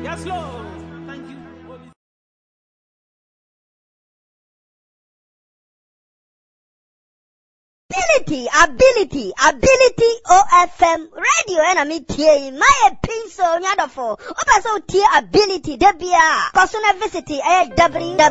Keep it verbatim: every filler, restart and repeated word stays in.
Yes, Lord. Thank you. Ability, ability, ability O F M radio and I'm here. My pencil, nyadofo. Opa so tie ability debia. Personal visit, eh, W.